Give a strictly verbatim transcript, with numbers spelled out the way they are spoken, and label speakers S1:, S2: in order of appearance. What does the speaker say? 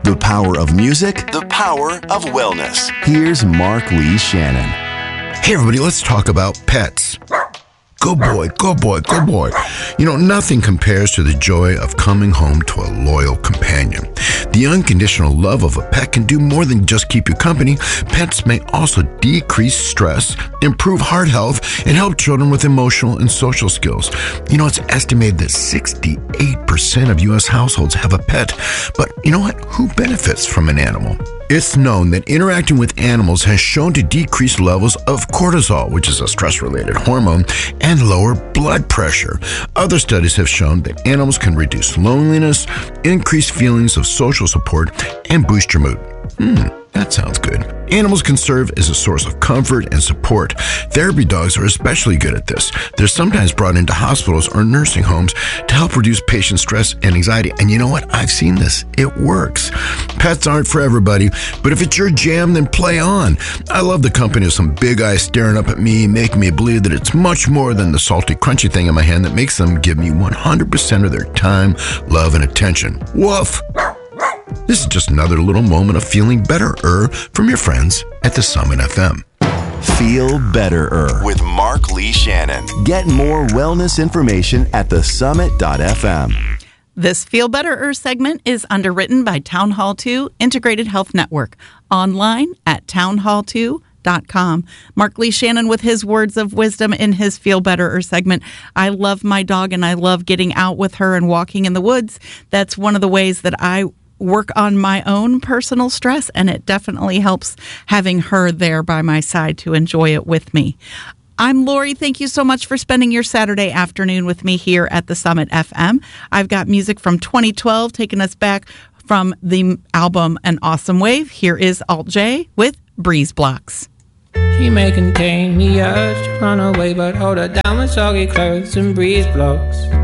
S1: The power of music,
S2: The power of wellness.
S1: here's Mark Lee Shannon.
S3: Hey everybody, let's talk about pets. Good boy, good boy, good boy. You know, nothing compares to the joy of coming home to a loyal companion. The unconditional love of a pet can do more than just keep you company. Pets may also decrease stress, improve heart health, and help children with emotional and social skills. You know, it's estimated that sixty-eight percent of U S households have a pet. But you know what? Who benefits from an animal? It's known that interacting with animals has shown to decrease levels of cortisol, which is a stress-related hormone, and lower blood pressure. Other studies have shown that animals can reduce loneliness, increase feelings of social support, and boost your mood. Hmm, that sounds good. Animals can serve as a source of comfort and support. Therapy dogs are especially good at this. They're sometimes brought into hospitals or nursing homes to help reduce patient stress and anxiety. And you know what? I've seen this. It works. Pets aren't for everybody, but if it's your jam, then play on. I love the company of some big eyes staring up at me, making me believe that it's much more than the salty, crunchy thing in my hand that makes them give me one hundred percent of their time, love, and attention. Woof! This is just another little moment of feeling better-er from your friends at the Summit F M.
S1: Feel Better-er
S2: With Mark Lee Shannon.
S1: Get more wellness information at the summit dot f m.
S4: This Feel Better-er segment is underwritten by Town Hall two Integrated Health Network, online at town hall two dot com. Mark Lee Shannon with his words of wisdom in his Feel Better-er segment. I love my dog and I love getting out with her and walking in the woods. That's one of the ways that I work on my own personal stress, and it definitely helps having her there by my side to enjoy it with me. I'm Lori. Thank you so much for spending your Saturday afternoon with me here at the Summit F M. I've got music from twenty twelve taking us back from the album An Awesome Wave. Here is Alt J with Breeze Blocks.
S5: She may contain the urge to run away, but hold her down with soggy clothes and breeze blocks.